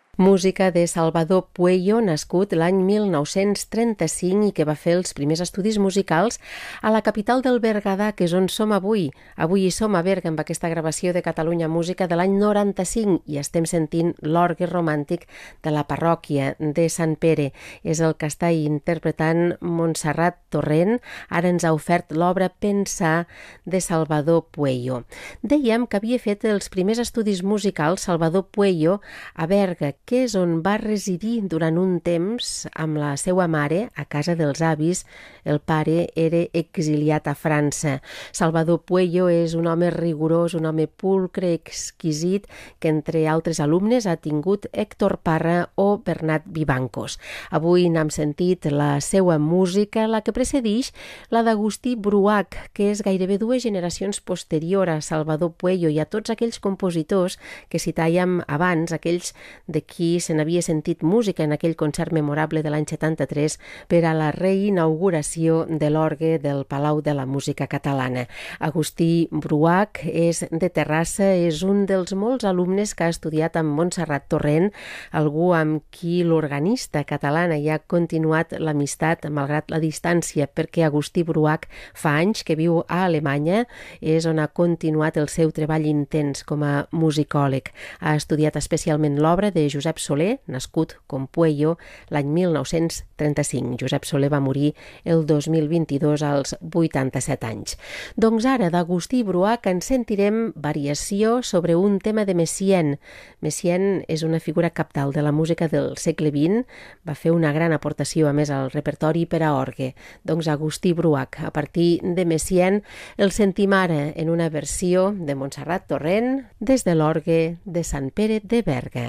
Música de Salvador Pueyo, nascut l'any 1935 i que va fer els primers estudis musicals a la capital del Berguedà, que és on som avui. Avui hi som a Berga amb aquesta gravació de Catalunya Música de l'any 95 i estem sentint l'orgue romàntic de la parròquia de Sant Pere. És el que està interpretant Montserrat Torrent. Ara ens ha ofert l'obra Pensar de Salvador Pueyo. Dèiem que havia fet els primers estudis musicals Salvador Pueyo a Berga, que és on va residir durant un temps amb la seva mare a casa dels avis. El pare era exiliat a França. Salvador Pueyo és un home rigorós, un home pulcre, exquisit, que entre altres alumnes ha tingut Héctor Parra o Bernat Vivancos. Avui n'hem sentit la seva música, la que precedeix la d'Agustí Bruach, que és gairebé 2 generacions posterior a Salvador Pueyo i a tots aquells compositors que citàvem abans, aquells de qui se n'havia sentit música en aquell concert memorable de l'any 73 per a la reinauguració de l'orgue del Palau de la Música Catalana. Agustí Bruach és de Terrassa, és un dels molts alumnes que ha estudiat amb Montserrat Torrent, algú amb qui l'organista catalana ja ha continuat l'amistat malgrat la distància, perquè Agustí Bruach fa anys que viu a Alemanya, és on ha continuat el seu treball intens com a musicòleg. Ha estudiat especialment l'obra de Josep Soler, nascut com Pueyo l'any 1935. Josep Soler va morir el 2022 als 87 anys. Doncs ara d'Agustí Bruach en sentirem variació sobre un tema de Messiaen. Messiaen és una figura cabdal de la música del segle XX, va fer una gran aportació a més al repertori per a orgue. Doncs Agustí Bruach, a partir de Messiaen, el sentim ara en una versió de Montserrat Torrent des de l'orgue de Sant Pere de Berga.